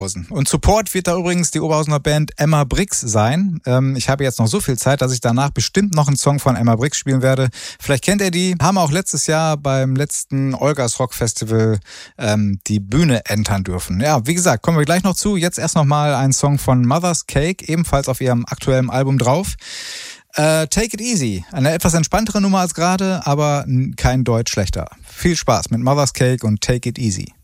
Und Support wird da übrigens die Oberhausener Band Emma Brix sein. Ich habe jetzt noch so viel Zeit, dass ich danach bestimmt noch einen Song von Emma Brix spielen werde. Vielleicht kennt ihr die. Haben auch letztes Jahr beim letzten Olgas Rock Festival die Bühne entern dürfen. Ja, wie gesagt, kommen wir gleich noch zu. Jetzt erst nochmal ein Song von Mother's Cake, ebenfalls auf ihrem aktuellen Album drauf. Take It Easy. Eine etwas entspanntere Nummer als gerade, aber kein Deut schlechter. Viel Spaß mit Mother's Cake und Take It Easy.